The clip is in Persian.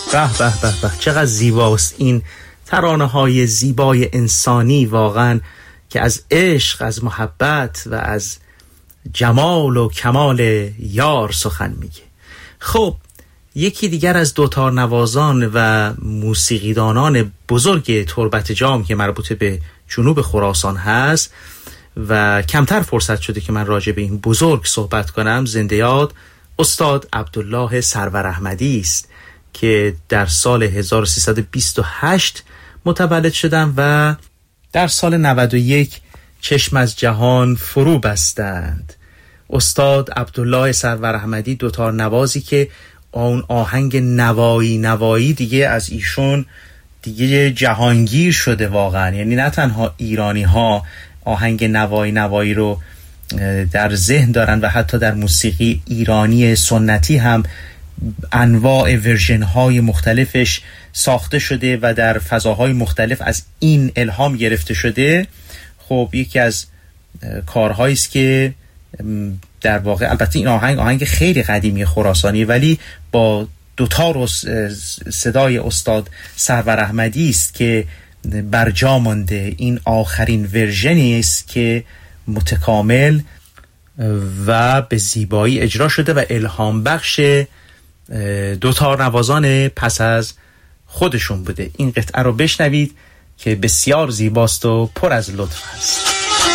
به به به به، چقدر زیباست این ترانه های زیبای انسانی واقعا که از عشق، از محبت و از جمال و کمال یار سخن میگه. خب یکی دیگر از دوتار نوازان و موسیقیدانان بزرگ تربت جام که مربوط به جنوب خراسان هست و کمتر فرصت شده که من راجع به این بزرگ صحبت کنم، زنده یاد استاد عبدالله سرور احمدی است که در سال 1328 متولد شدند و در سال 91 چشم از جهان فرو بستند. استاد عبدالله سرور احمدی دوتار نوازی که اون آهنگ نوایی دیگه از ایشون دیگه جهانگیر شده واقعا. یعنی نه تنها ایرانی ها آهنگ نوایی رو در ذهن دارن و حتی در موسیقی ایرانی سنتی هم انواع ورژن های مختلفش ساخته شده و در فضاهای مختلف از این الهام گرفته شده. خب یکی از کارهایی است که در واقع، البته این آهنگ خیلی قدیمی خراسانی ولی با دوتار صدای استاد سرور احمدی است که برجا مانده. این آخرین ورژنی است که متکامل و به زیبایی اجرا شده و الهام بخش دوتار نوازان پس از خودشون بوده. این قطعه رو بشنوید که بسیار زیباست و پر از لطف است.